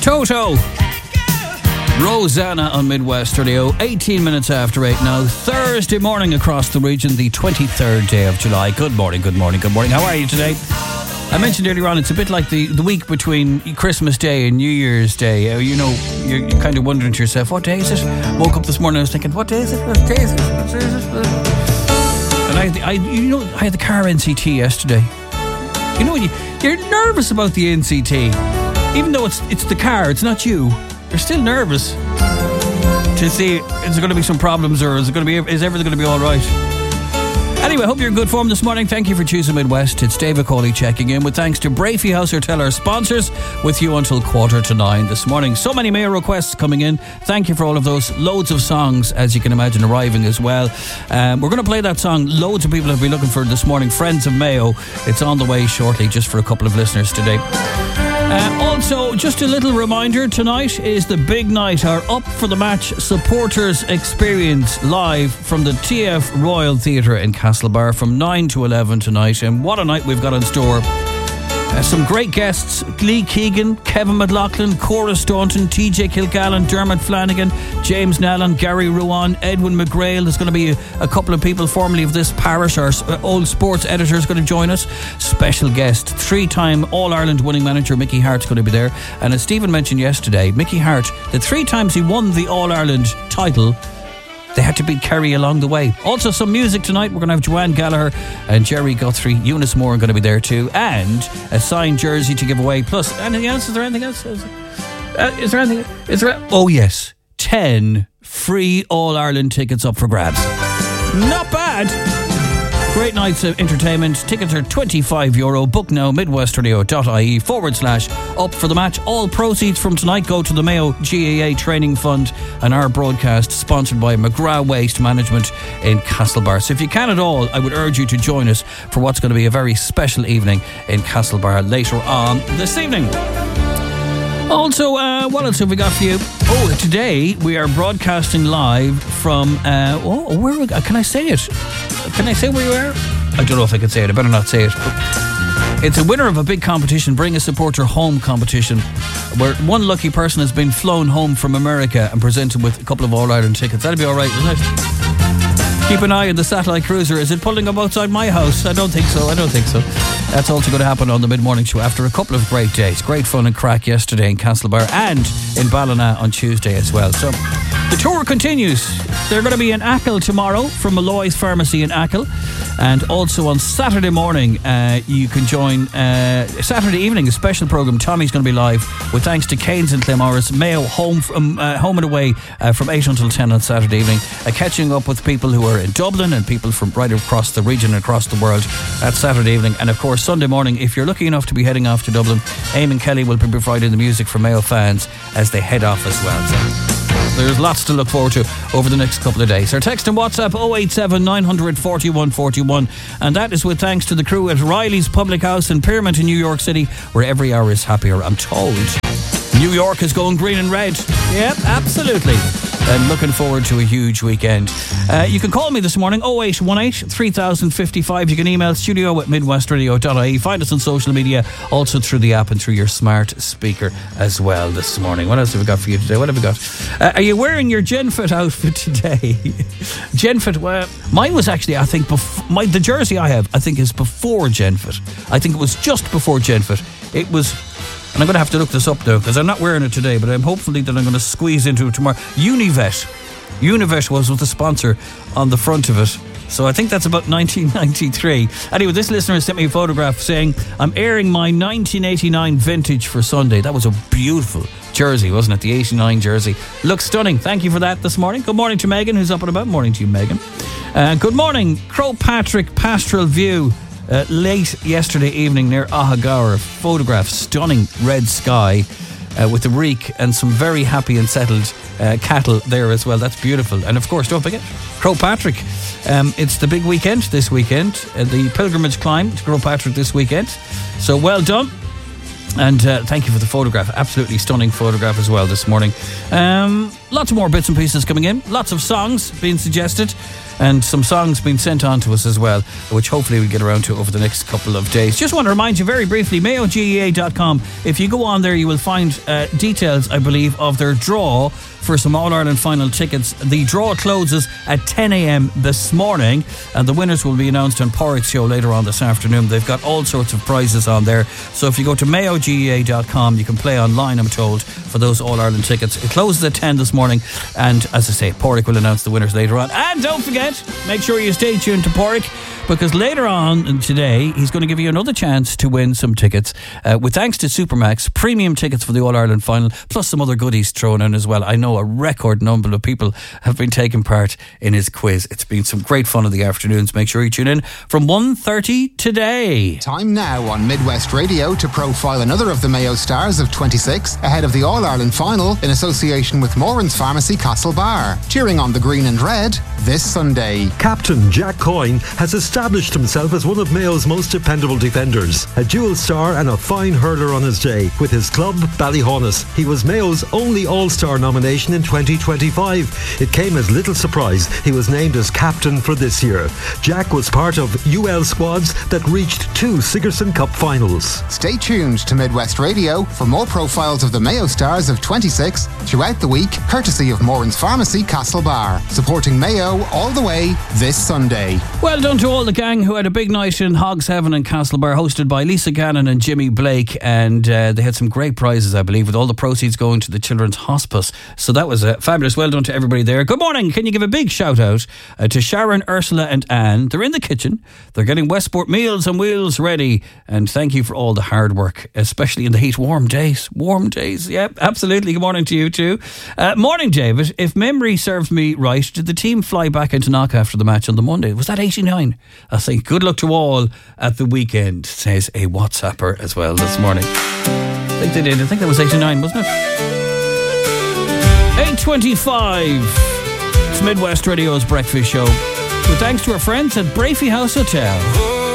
Toto, Rosanna on Midwest Radio, 18 minutes after 8 now, Thursday morning across the region, the 23rd day of July. Good morning. How are you today? I mentioned earlier on, it's a bit like the week between Christmas Day and New Year's Day. You're kind of wondering to yourself, what day is it? Woke up this morning, I was thinking, what day is it? And I had the car NCT yesterday. You know, you're nervous about the NCT. Even though it's the car, it's not you. You're still nervous to see, is there going to be some problems, or is everything going to be all right? Anyway, hope you're in good form this morning. Thank you for choosing Midwest. It's David Coley checking in with thanks to Brafey House Hotel, our sponsors, with you until 8:45 this morning. So many Mayo requests coming in. Thank you for all of those. Loads of songs, as you can imagine, arriving as well. We're going to play that song loads of people have been looking for this morning, Friends of Mayo. It's on the way shortly, just for a couple of listeners today. Also, just a little reminder, tonight is the big night, our Up for the Match supporters experience live from the TF Royal Theatre in Castlebar from 9 to 11 tonight. And what a night we've got in store. Some great guests: Lee Keegan, Kevin McLaughlin, Cora Staunton, TJ Kilgallen, Dermot Flanagan, James Nallen, Gary Ruan, Edwin McGrail. There's going to be a couple of people formerly of this parish. Our old sports editor is going to join us. Special guest, 3-time All-Ireland winning manager Mickey Hart's going to be there. And as Stephen mentioned yesterday, Mickey Hart, the 3 times he won the All-Ireland title, they had to beat Kerry along the way. Also some music tonight. We're going to have Joanne Gallagher and Jerry Guthrie. Eunice Moore are going to be there too. And a signed jersey to give away. Plus, anything else? Is there anything else? Oh yes, 10 free All-Ireland tickets up for grabs. Not bad. Great nights of entertainment. Tickets are €25. Book now, midwestradio.ie/up for the match. All proceeds from tonight go to the Mayo GAA Training Fund, and our broadcast sponsored by McGrath Waste Management in Castlebar. So if you can at all, I would urge you to join us for what's going to be a very special evening in Castlebar later on this evening. Also, what else have we got for you? Oh, today we are broadcasting live from where can I say it? Can I say where you are? I don't know if I can say it. I better not say it. But it's a winner of a big competition, Bring a Supporter Home competition, where one lucky person has been flown home from America and presented with a couple of All-Ireland tickets. That'll be all right, isn't it? Keep an eye on the satellite cruiser. Is it pulling up outside my house? I don't think so. That's also going to happen on the mid-morning show after a couple of great days. Great fun and crack yesterday in Castlebar and in Ballina on Tuesday as well. So the tour continues. They're going to be in Achill tomorrow from Malloy's Pharmacy in Achill. And also on Saturday morning, you can join Saturday evening, a special programme. Tommy's going to be live with thanks to Keynes and Claremorris. Mayo home and away from 8 until 10 on Saturday evening. Catching up with people who are in Dublin and people from right across the region and across the world. That's Saturday evening. And of course, Sunday morning, if you're lucky enough to be heading off to Dublin, Eamon Kelly will be providing the music for Mayo fans as they head off as well. So there's lots to look forward to over the next couple of days. Our text and WhatsApp 087 900 4141, and that is with thanks to the crew at Riley's Public House in Piermont in New York City, where every hour is happier, I'm told. New York is going green and red. Yep, absolutely. And looking forward to a huge weekend. You can call me this morning, 0818 3055. You can email studio@midwestradio.ie. Find us on social media, also through the app and through your smart speaker as well this morning. What else have we got for you today? What have we got? Are you wearing your GenFit outfit today? GenFit, well, mine was actually, I think, the jersey I have, I think, is before GenFit. I think it was just before GenFit. It was... And I'm going to have to look this up though, because I'm not wearing it today, but I'm hopefully that I'm going to squeeze into it tomorrow. Univet was with the sponsor on the front of it. So I think that's about 1993. Anyway, this listener has sent me a photograph saying, I'm airing my 1989 vintage for Sunday. That was a beautiful jersey, wasn't it? The 89 jersey. Looks stunning. Thank you for that this morning. Good morning to Megan, who's up and about. Morning to you, Megan. Good morning. Crowpatrick Pastoral View. Late yesterday evening near Ahagara, photograph, stunning red sky with the reek and some very happy and settled cattle there as well. That's beautiful. And of course, don't forget Crowpatrick. It's the big weekend this weekend, the pilgrimage climb to Crowpatrick this weekend. So well done. And thank you for the photograph. Absolutely stunning photograph as well this morning. Lots of more bits and pieces coming in. Lots of songs being suggested. and some songs being sent on to us as well, which hopefully we'll get around to over the next couple of days. Just want to remind you very briefly, mayogea.com. If you go on there, you will find details, I believe, of their draw for some All-Ireland final tickets. The draw closes at 10 a.m. this morning, and the winners will be announced on Porrick's show later on this afternoon. They've got all sorts of prizes on there, so if you go to mayogea.com, you can play online, I'm told, for those All-Ireland tickets. It closes at 10 this morning, and as I say, Porrick will announce the winners later on. And don't forget, make sure you stay tuned to Porrick, because later on today he's going to give you another chance to win some tickets with thanks to Supermax, premium tickets for the All-Ireland final, plus some other goodies thrown in as well. I know a record number of people have been taking part in his quiz. It's been some great fun in the afternoons. Make sure you tune in from 1:30 today. Time now on Midwest Radio to profile another of the Mayo stars of 26 ahead of the All-Ireland final in association with Moran's Pharmacy Castlebar. Cheering on the green and red this Sunday. Captain Jack Coyne has established himself as one of Mayo's most dependable defenders. A dual star and a fine hurler on his day with his club Ballyhaunis. He was Mayo's only All-Star nomination in 2025. It came as little surprise he was named as captain for this year. Jack was part of UL squads that reached 2 Sigerson Cup finals. Stay tuned to Midwest Radio for more profiles of the Mayo stars of 26 throughout the week, courtesy of Moran's Pharmacy Castlebar, supporting Mayo all the way this Sunday. Well done to all the gang who had a big night in Hogs Heaven and Castlebar, hosted by Lisa Gannon and Jimmy Blake, and they had some great prizes, I believe, with all the proceeds going to the Children's Hospice. So that was fabulous. Well done to everybody there. Good morning. Can you give a big shout out to Sharon, Ursula and Anne? They're in the kitchen. They're getting Westport meals and wheels ready, and thank you for all the hard work, especially in the heat. Warm days, yeah, absolutely. Good morning to you too. Morning, David. If memory serves me right, did the team fly back into Knock after the match on the Monday? Was that 89? I think good luck to all at the weekend, says a WhatsApper as well this morning. I think they did. I think that was 89, wasn't it? 8:25. It's Midwest Radio's breakfast show, with thanks to our friends at Brafey House Hotel.